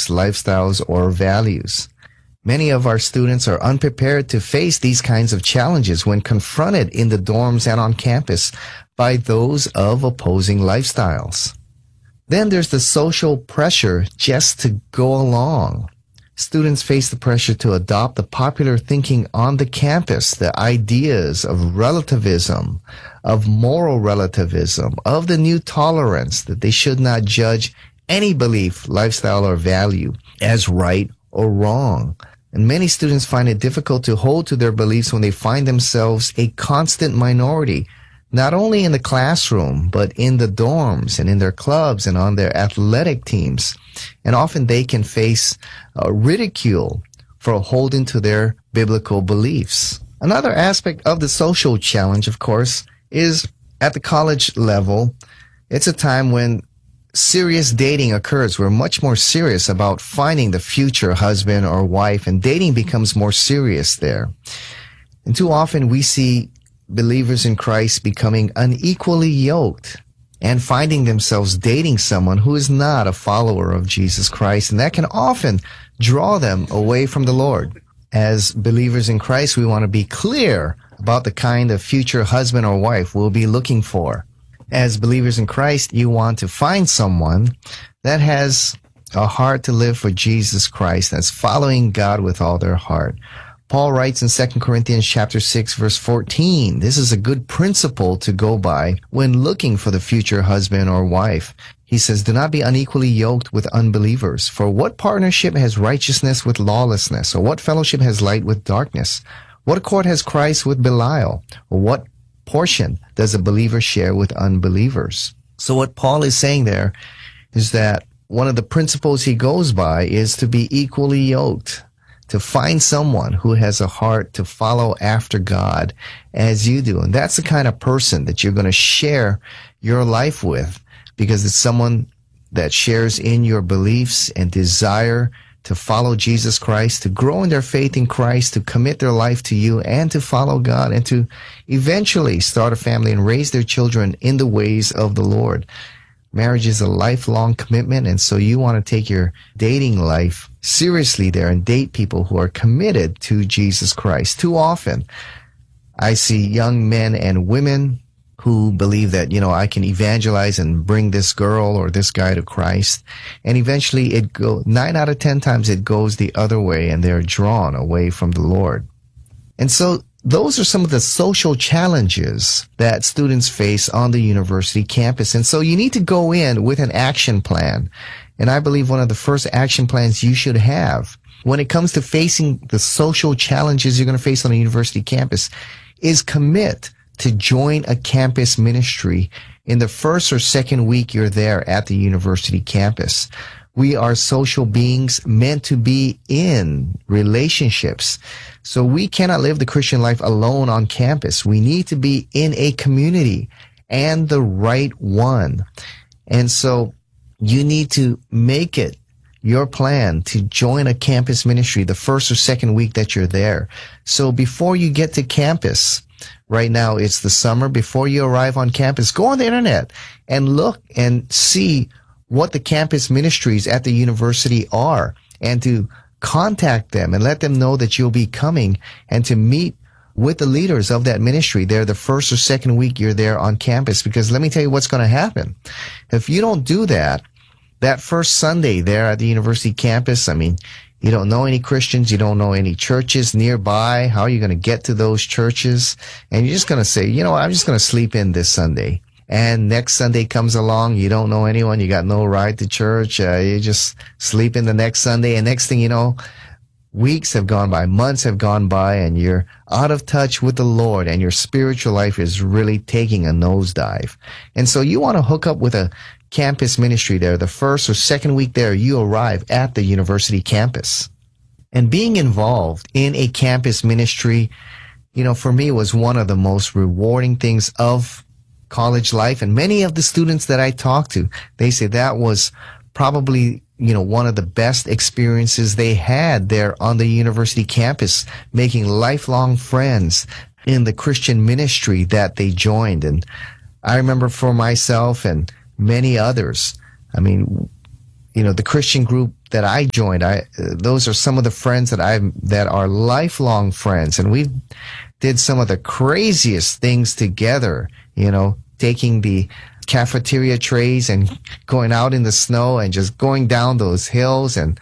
beliefs, lifestyles, or values. Many of our students are unprepared to face these kinds of challenges when confronted in the dorms and on campus by those of opposing lifestyles. Then there's the social pressure just to go along. Students face the pressure to adopt the popular thinking on the campus, the ideas of relativism, of moral relativism, of the new tolerance that they should not judge any belief, lifestyle, or value as right or wrong. And many students find it difficult to hold to their beliefs when they find themselves a constant minority, not only in the classroom, but in the dorms and in their clubs and on their athletic teams. And often they can face ridicule for holding to their biblical beliefs. Another aspect of the social challenge, of course, is at the college level. It's a time when serious dating occurs. We're much more serious about finding the future husband or wife, and dating becomes more serious there. And too often we see believers in Christ becoming unequally yoked and finding themselves dating someone who is not a follower of Jesus Christ. And that can often draw them away from the Lord. As believers in Christ, we want to be clear about the kind of future husband or wife we'll be looking for. As believers in Christ, you want to find someone that has a heart to live for Jesus Christ, that's following God with all their heart. Paul writes in 2 Corinthians chapter 6, verse 14, this is a good principle to go by when looking for the future husband or wife. He says, do not be unequally yoked with unbelievers. For what partnership has righteousness with lawlessness? Or what fellowship has light with darkness? What accord has Christ with Belial? Or what portion does a believer share with unbelievers? So what Paul is saying there is that one of the principles he goes by is to be equally yoked, to find someone who has a heart to follow after God as you do. And that's the kind of person that you're going to share your life with, because it's someone that shares in your beliefs and desire to follow Jesus Christ, to grow in their faith in Christ, to commit their life to you and to follow God, and to eventually start a family and raise their children in the ways of the Lord. Marriage is a lifelong commitment, and so you want to take your dating life seriously there and date people who are committed to Jesus Christ. Too often, I see young men and women who believe that, I can evangelize and bring this girl or this guy to Christ. And eventually 9 out of 10 times it goes the other way, and they're drawn away from the Lord. And so those are some of the social challenges that students face on the university campus. And so you need to go in with an action plan. And I believe one of the first action plans you should have when it comes to facing the social challenges you're going to face on a university campus is commit to join a campus ministry in the first or second week you're there at the university campus. We are social beings meant to be in relationships. So we cannot live the Christian life alone on campus. We need to be in a community, and the right one. And so you need to make it your plan to join a campus ministry the first or second week that you're there. So before you get to campus, right now it's the summer, before you arrive on campus, go on the internet and look and see what the campus ministries at the university are, and to contact them and let them know that you'll be coming, and to meet with the leaders of that ministry there the first or second week you're there on campus. Because let me tell you what's going to happen. If you don't do that first Sunday there at the university campus, you don't know any Christians, you don't know any churches nearby. How are you going to get to those churches? And you're just going to say, I'm just going to sleep in this Sunday. And next Sunday comes along, you don't know anyone, you got no ride to church, you just sleep in the next Sunday, and next thing you know, weeks have gone by, months have gone by, and you're out of touch with the Lord, and your spiritual life is really taking a nosedive. And so you want to hook up with a campus ministry there. The first or second week there, you arrive at the university campus. And being involved in a campus ministry, for me was one of the most rewarding things of college life. And many of the students that I talked to, they say that was probably, one of the best experiences they had there on the university campus, making lifelong friends in the Christian ministry that they joined. And I remember for myself and many others, the Christian group that I joined, those are some of the friends that are lifelong friends, and we did some of the craziest things together, taking the cafeteria trays and going out in the snow and just going down those hills and,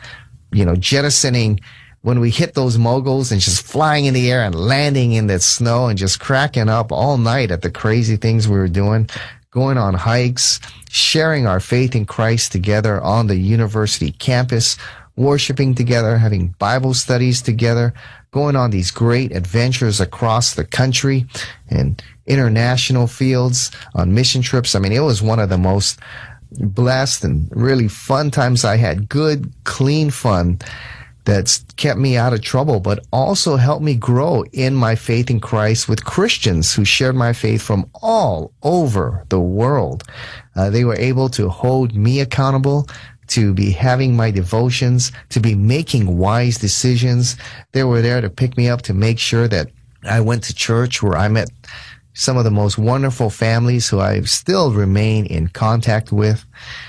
jettisoning when we hit those moguls and just flying in the air and landing in that snow and just cracking up all night at the crazy things we were doing, going on hikes, sharing our faith in Christ together on the university campus, worshiping together, having Bible studies together, going on these great adventures across the country and international fields on mission trips. I mean, it was one of the most blessed and really fun times I had. Good, clean fun that's kept me out of trouble, but also helped me grow in my faith in Christ with Christians who shared my faith from all over the world. They were able to hold me accountable, to be having my devotions, to be making wise decisions. They were there to pick me up, to make sure that I went to church, where I met some of the most wonderful families who I still remain in contact with.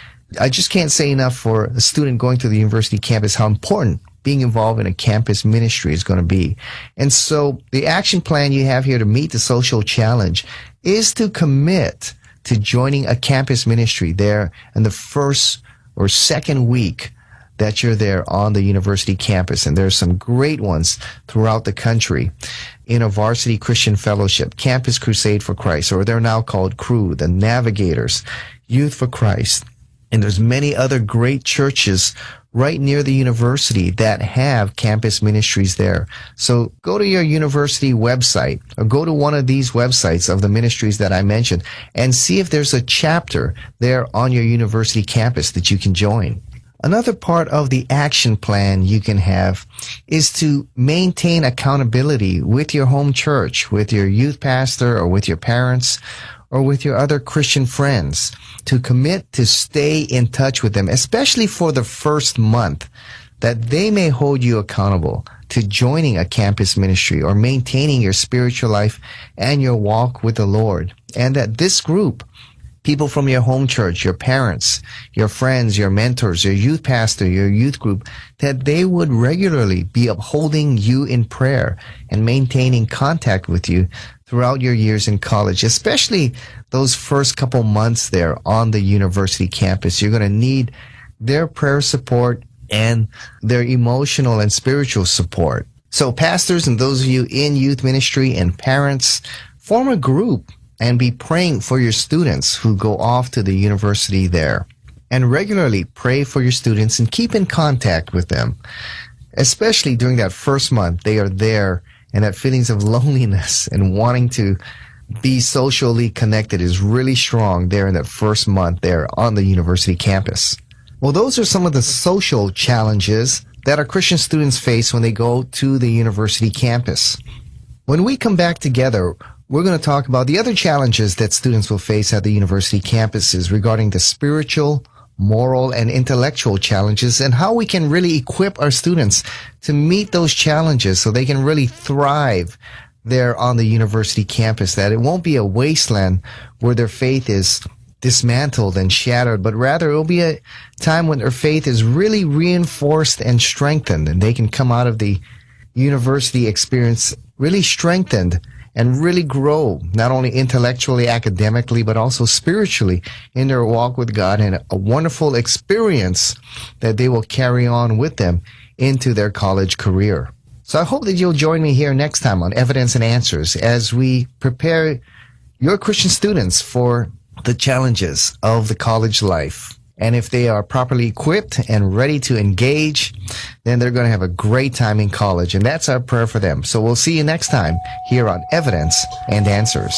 I just can't say enough for a student going to the university campus how important being involved in a campus ministry is going to be. And so the action plan you have here to meet the social challenge is to commit to joining a campus ministry there in the first or second week that you're there on the university campus. And there's some great ones throughout the country. InterVarsity Christian Fellowship, Campus Crusade for Christ, or they're now called Cru, the Navigators, Youth for Christ. And there's many other great churches right near the university that have campus ministries there. So go to your university website or go to one of these websites of the ministries that I mentioned and see if there's a chapter there on your university campus that you can join. Another part of the action plan you can have is to maintain accountability with your home church, with your youth pastor or with your parents or with your other Christian friends, to commit to stay in touch with them, especially for the first month, that they may hold you accountable to joining a campus ministry or maintaining your spiritual life and your walk with the Lord. And that this group, people from your home church, your parents, your friends, your mentors, your youth pastor, your youth group, that they would regularly be upholding you in prayer and maintaining contact with you throughout your years in college, especially those first couple months there on the university campus. You're going to need their prayer support and their emotional and spiritual support. So pastors and those of you in youth ministry and parents, form a group and be praying for your students who go off to the university there. And regularly pray for your students and keep in contact with them. Especially during that first month, they are there, and that feelings of loneliness and wanting to be socially connected is really strong there in that first month there on the university campus. Well, those are some of the social challenges that our Christian students face when they go to the university campus. When we come back together, we're going to talk about the other challenges that students will face at the university campuses regarding the spiritual, moral, and intellectual challenges, and how we can really equip our students to meet those challenges so they can really thrive there on the university campus, that it won't be a wasteland where their faith is dismantled and shattered, but rather it will be a time when their faith is really reinforced and strengthened, and they can come out of the university experience really strengthened and really grow, not only intellectually, academically, but also spiritually in their walk with God, and a wonderful experience that they will carry on with them into their college career. So I hope that you'll join me here next time on Evidence and Answers as we prepare your Christian students for the challenges of the college life. And if they are properly equipped and ready to engage, then they're going to have a great time in college. And that's our prayer for them. So we'll see you next time here on Evidence and Answers.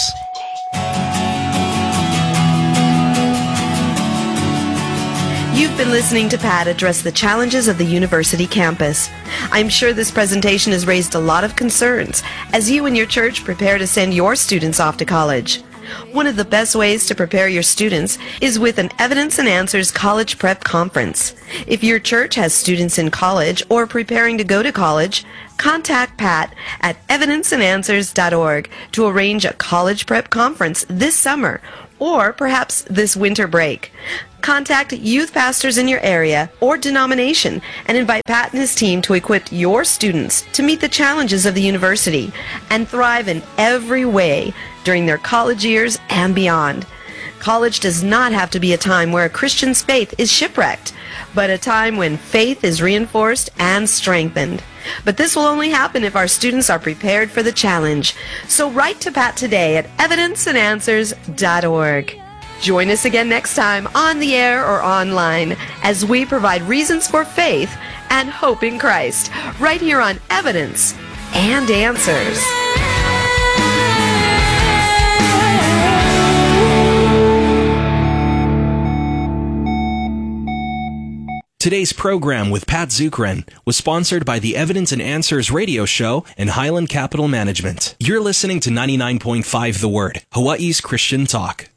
You've been listening to Pat address the challenges of the university campus. I'm sure this presentation has raised a lot of concerns as you and your church prepare to send your students off to college. One of the best ways to prepare your students is with an Evidence and Answers College Prep Conference. If your church has students in college or preparing to go to college, contact Pat at evidenceandanswers.org to arrange a college prep conference this summer, or perhaps this winter break. Contact youth pastors in your area or denomination and invite Pat and his team to equip your students to meet the challenges of the university and thrive in every way during their college years and beyond. College does not have to be a time where a Christian's faith is shipwrecked, but a time when faith is reinforced and strengthened. But this will only happen if our students are prepared for the challenge. So write to Pat today at evidenceandanswers.org. Join us again next time on the air or online as we provide reasons for faith and hope in Christ right here on Evidence and Answers. Today's program with Pat Zukeran was sponsored by the Evidence and Answers radio show and Highland Capital Management. You're listening to 99.5 The Word, Hawaii's Christian Talk.